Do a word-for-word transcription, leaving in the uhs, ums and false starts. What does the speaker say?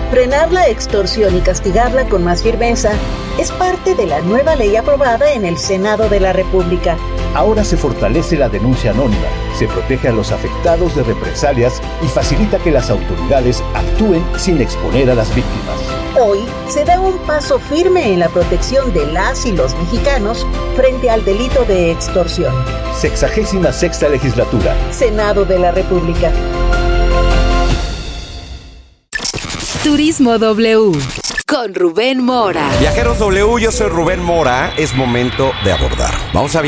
Frenar la extorsión y castigarla con más firmeza es parte de la nueva ley aprobada en el Senado de la República. Ahora se fortalece la denuncia anónima, se protege a los afectados de represalias y facilita que las autoridades actúen sin exponer a las víctimas. Hoy se da un paso firme en la protección de las y los mexicanos frente al delito de extorsión. Sexagésima sexta legislatura. Senado de la República. Turismo W con Rubén Mora. Viajeros W, yo soy Rubén Mora. Es momento de abordar. Vamos a